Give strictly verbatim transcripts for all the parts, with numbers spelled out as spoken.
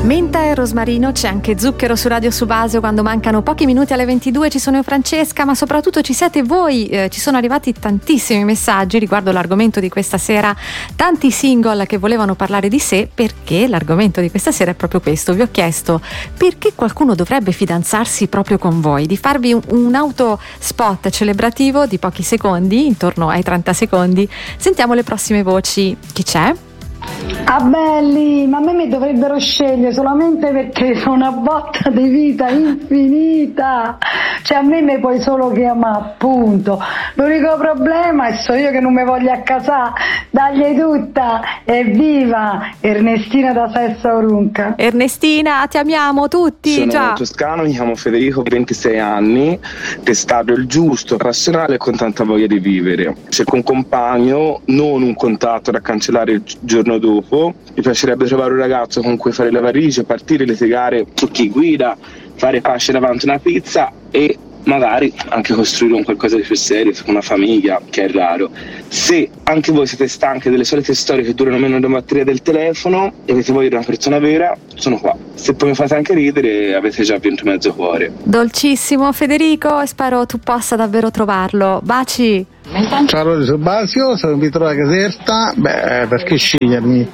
Menta e rosmarino, c'è anche zucchero su Radio Subasio. Quando mancano pochi minuti alle ventidue ci sono io, Francesca, ma soprattutto ci siete voi. Eh, ci sono arrivati tantissimi messaggi riguardo l'argomento di questa sera, tanti single che volevano parlare di sé, perché l'argomento di questa sera è proprio questo. Vi ho chiesto perché qualcuno dovrebbe fidanzarsi proprio con voi, di farvi un, un autospot celebrativo di pochi secondi, intorno ai trenta secondi. Sentiamo le prossime voci. Chi c'è? Ah belli, ma a me mi dovrebbero scegliere solamente perché sono una botta di vita infinita, cioè a me mi puoi solo chiamare, appunto. L'unico problema è so io che non mi voglio accasare, dagli tutta, evviva Ernestina da Sessa Orunca. Ernestina, ti amiamo tutti. Sono già. toscano, mi chiamo Federico, ventisei anni, testato il giusto, razionale e con tanta voglia di vivere. Cerco un compagno, non un contatto da cancellare il giorno dopo. Mi piacerebbe trovare un ragazzo con cui fare le valigie, partire, litigare su chi guida, fare pace davanti a una pizza e magari anche costruire un qualcosa di più serio, una famiglia, che è raro. Se anche voi siete stanchi delle solite storie che durano meno della batteria del telefono e avete voglia di una persona vera, sono qua. Se poi mi fate anche ridere, avete già vinto mezzo cuore. Dolcissimo Federico, e spero tu possa davvero trovarlo. Baci. Ciao Radio Subasio, sono Pietro da Caserta. Beh, perché scegliermi?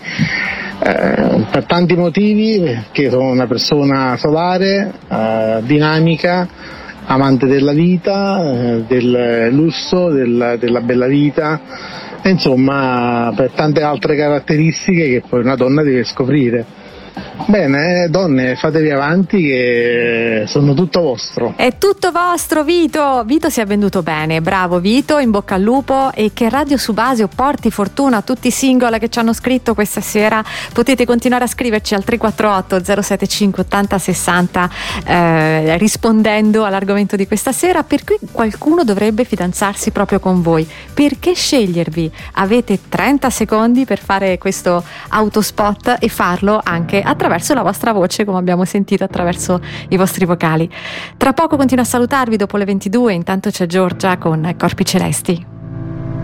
Eh, per tanti motivi, perché sono una persona solare, eh, dinamica, amante della vita, eh, del lusso, del, della bella vita, e insomma per tante altre caratteristiche che poi una donna deve scoprire. Bene, donne, fatevi avanti che sono tutto vostro. È tutto vostro, Vito. Vito si è venduto bene, bravo Vito, in bocca al lupo, e che Radio Subasio porti fortuna a tutti i single che ci hanno scritto questa sera. Potete continuare a scriverci al tre quattro otto zero sette cinque ottanta sessanta eh, rispondendo all'argomento di questa sera. Per cui qualcuno dovrebbe fidanzarsi proprio con voi. Perché scegliervi? Avete trenta secondi per fare questo autospot e farlo anche attraverso la vostra voce, come abbiamo sentito, attraverso i vostri vocali. Tra poco continuo a salutarvi dopo le ventidue, intanto c'è Giorgia con Corpi Celesti.